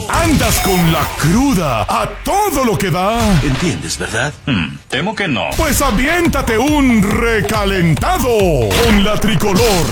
¿Andas con la cruda a todo lo que da? ¿Entiendes, verdad? Temo que no. Pues aviéntate un recalentado con la Tricolor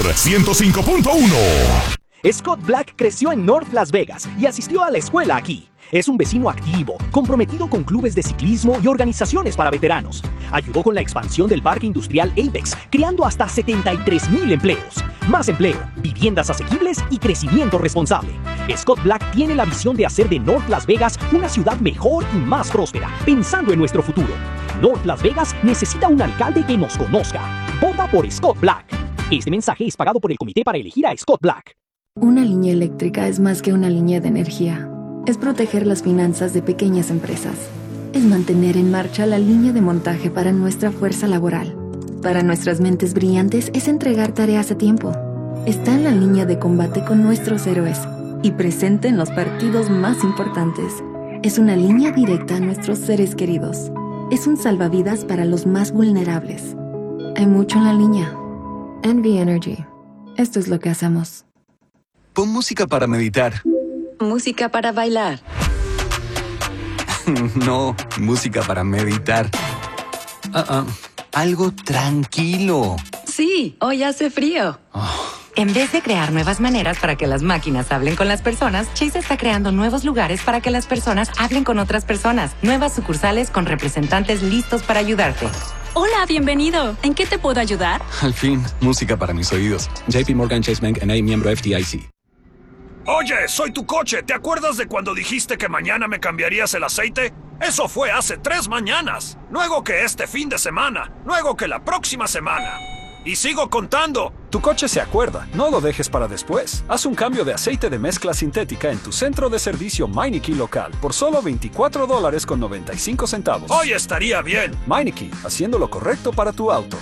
105.1. Scott Black creció en North Las Vegas y asistió a la escuela aquí. Es un vecino activo, comprometido con clubes de ciclismo y organizaciones para veteranos. Ayudó con la expansión del parque industrial Apex, creando hasta 73,000 empleos. Más empleo, viviendas asequibles y crecimiento responsable. Scott Black tiene la visión de hacer de North Las Vegas una ciudad mejor y más próspera, pensando en nuestro futuro. North Las Vegas necesita un alcalde que nos conozca. Vota por Scott Black. Este mensaje es pagado por el Comité para elegir a Scott Black. Una línea eléctrica es más que una línea de energía. Es proteger las finanzas de pequeñas empresas. Es mantener en marcha la línea de montaje para nuestra fuerza laboral. Para nuestras mentes brillantes es entregar tareas a tiempo. Está en la línea de combate con nuestros héroes y presente en los partidos más importantes. Es una línea directa a nuestros seres queridos. Es un salvavidas para los más vulnerables. Hay mucho en la línea. NV Energy. Esto es lo que hacemos. Pon música para meditar. Música para bailar. No, música para meditar. Algo tranquilo. Sí, hoy hace frío. En vez de crear nuevas maneras para que las máquinas hablen con las personas, Chase está creando nuevos lugares para que las personas hablen con otras personas. Nuevas sucursales con representantes listos para ayudarte. Hola, bienvenido. ¿En qué te puedo ayudar? Al fin, música para mis oídos. JP Morgan Chase Bank N.A., miembro FDIC. Oye, soy tu coche. ¿Te acuerdas de cuando dijiste que mañana me cambiarías el aceite? Eso fue hace 3 mañanas. Luego que este fin de semana. Luego que la próxima semana. Y sigo contando. Tu coche se acuerda. No lo dejes para después. Haz un cambio de aceite de mezcla sintética en tu centro de servicio Meineke local por solo $24.95. Hoy estaría bien. Meineke, haciendo lo correcto para tu auto.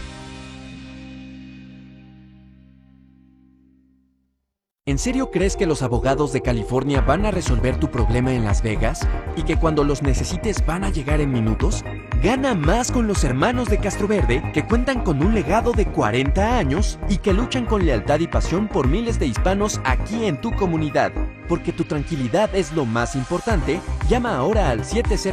¿En serio crees que los abogados de California van a resolver tu problema en Las Vegas? ¿Y que cuando los necesites van a llegar en minutos? Gana más con los hermanos de Castroverde, que cuentan con un legado de 40 años y que luchan con lealtad y pasión por miles de hispanos aquí en tu comunidad. Porque tu tranquilidad es lo más importante, llama ahora al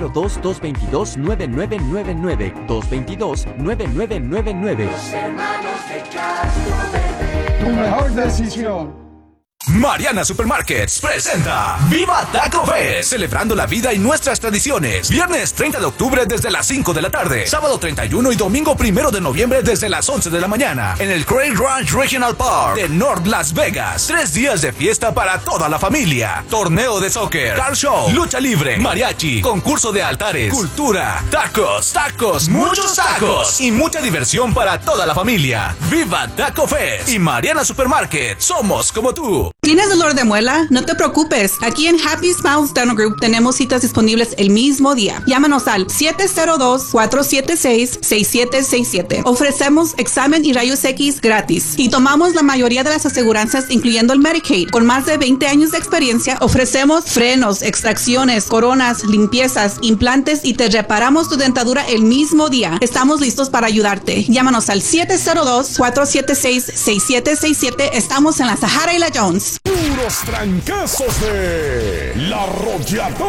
702-222-9999. 222-9999. Los hermanos de Castroverde. Tu mejor decisión. Mariana Supermarkets presenta Viva Taco Fest, celebrando la vida y nuestras tradiciones. Viernes 30 de octubre desde las 5 de la tarde, sábado 31 y domingo 1 de noviembre desde las 11 de la mañana en el Craig Ranch Regional Park de North Las Vegas. 3 días de fiesta para toda la familia. Torneo de soccer, car show, lucha libre, mariachi, concurso de altares, cultura, tacos, muchos tacos y mucha diversión para toda la familia. Viva Taco Fest y Mariana Supermarket, somos como tú. ¿Tienes dolor de muela? No te preocupes. Aquí en Happy Smiles Dental Group tenemos citas disponibles el mismo día. Llámanos al 702-476-6767. Ofrecemos examen y rayos X gratis. Y tomamos la mayoría de las aseguranzas, incluyendo el Medicaid. Con más de 20 años de experiencia, ofrecemos frenos, extracciones, coronas, limpiezas, implantes y te reparamos tu dentadura el mismo día. Estamos listos para ayudarte. Llámanos al 702-476-6767. Estamos en la Sahara y la Jones. Puros trancazos de La Arrolladora.